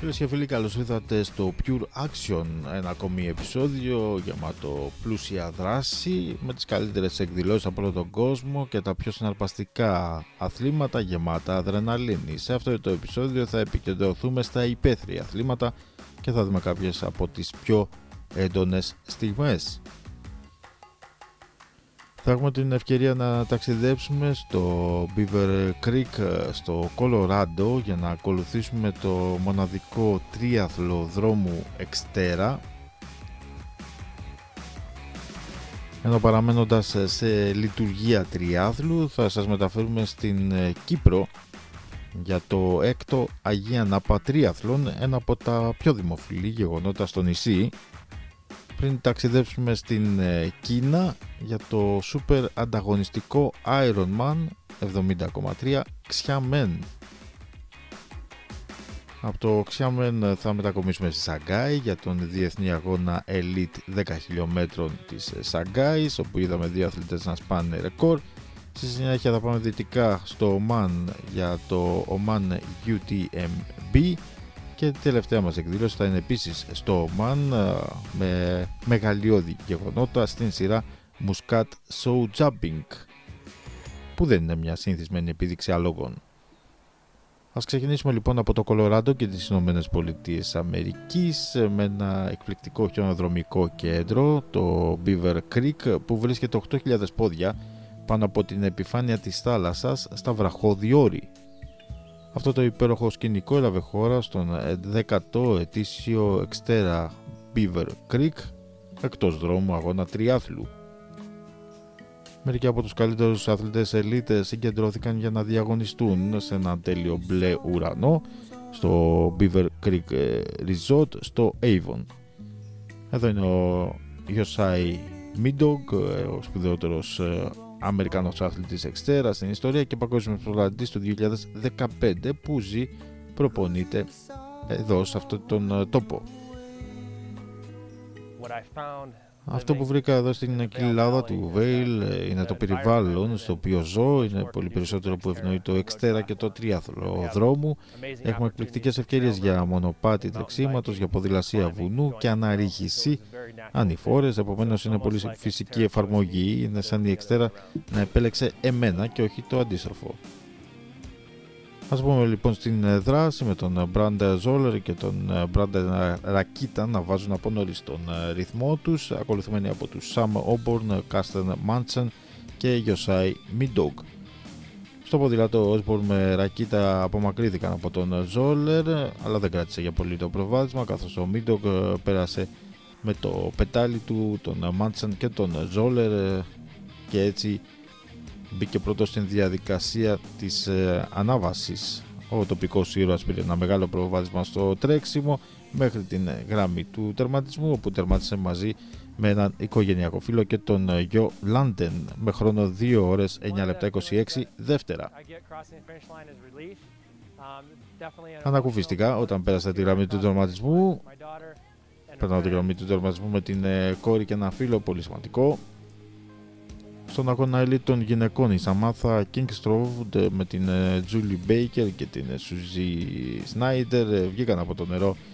Φίλες και φίλοι, καλώς ήρθατε στο Pure Action, ένα ακόμη επεισόδιο γεμάτο πλούσια δράση με τις καλύτερες εκδηλώσεις από όλο τον κόσμο και τα πιο συναρπαστικά αθλήματα γεμάτα αδρεναλίνη. Σε αυτό το επεισόδιο θα επικεντρωθούμε στα υπαίθρια αθλήματα και θα δούμε κάποιες από τις πιο έντονες στιγμές. Θα έχουμε την ευκαιρία να ταξιδέψουμε στο Beaver Creek στο Κολοράντο για να ακολουθήσουμε το μοναδικό τρίαθλο δρόμου Xterra, ενώ παραμένοντας σε λειτουργία τριάθλου θα σας μεταφέρουμε στην Κύπρο για το 6ο Αγία Νάπα Τρίαθλον, ένα από τα πιο δημοφιλή γεγονότα στο νησί, πριν ταξιδέψουμε στην Κίνα για το σούπερ ανταγωνιστικό Ironman 70,3 Xiamen. Από το Xiamen θα μετακομίσουμε στη Σαγκάη για τον διεθνή αγώνα Elite 10 χιλιόμετρων της Σαγκάης, όπου είδαμε δύο αθλητές να σπάνε ρεκόρ. Στη συνέχεια θα πάμε δυτικά στο Ομάν για το Oman UTMB και η τελευταία μας εκδήλωση θα είναι επίσης στο Ομάν με μεγαλειώδη γεγονότα στην σειρά Muscat Show Jumping, που δεν είναι μια συνηθισμένη επίδειξη αλόγων. Ας ξεκινήσουμε λοιπόν από το Κολοράντο και τις Ηνωμένες Πολιτείες Αμερικής με ένα εκπληκτικό χιονοδρομικό κέντρο, το Beaver Creek, που βρίσκεται 8.000 πόδια πάνω από την επιφάνεια της θάλασσας στα βραχώδη όρη. Αυτό το υπέροχο σκηνικό έλαβε χώρα στον 10ο ετήσιο Xterra Beaver Creek εκτός δρόμου αγώνα τριάθλου. Μερικοί από τους καλύτερους αθλητές ελίτες συγκεντρώθηκαν για να διαγωνιστούν σε ένα τέλειο μπλε ουρανό στο Beaver Creek Resort στο Avon. Εδώ είναι ο Yosai Midog, ο σπουδαιότερος Αμερικανός αθλητής Xterra στην ιστορία και παγκόσμιος πρωταθλητής του 2015, που προπονείται εδώ σε αυτόν τον τόπο. Αυτό που βρήκα εδώ στην κοιλάδα του Βέιλ είναι το περιβάλλον στο οποίο ζω. Είναι πολύ περισσότερο που ευνοεί το Xterra και το τρίαθλο δρόμου. Έχουμε εκπληκτικές ευκαιρίες για μονοπάτι τρεξίματος, για ποδηλασία βουνού και αναρρίχηση ανηφόρες. Επομένως είναι πολύ φυσική εφαρμογή. Είναι σαν η Xterra να επέλεξε εμένα και όχι το αντίστροφο. Ας πούμε λοιπόν στην δράση με τον Brandon Zoller και τον Brandon Rakita να βάζουν από νωρίς τον ρυθμό τους, ακολουθημένοι από τους Sam Osborne, Carsten Manson και Yosai Midog. Στο ποδήλατο Osborne με Rakita απομακρύθηκαν από τον Zoller, αλλά δεν κράτησε για πολύ το προβάδισμα, καθώς ο Midog πέρασε με το πετάλι του τον Manson και τον Zoller και έτσι μπήκε πρώτο στην διαδικασία της ανάβασης. Ο τοπικός ήρωας πήρε ένα μεγάλο προβάδισμα στο τρέξιμο μέχρι την γραμμή του τερματισμού, όπου τερμάτισε μαζί με έναν οικογενειακό φίλο και τον γιο Λάντεν με χρόνο 2 ώρες 9 λεπτά 26 δεύτερα. Ανακουφιστικά όταν πέρασε τη γραμμή του τερματισμού, περνάω τη γραμμή του τερματισμού με την κόρη και ένα φίλο, πολύ σημαντικό. Στον αγώνα Elite των γυναικών, η Σαμάθα Kingstrove με την Julie Baker και την Suzy Snyder βγήκαν από το νερό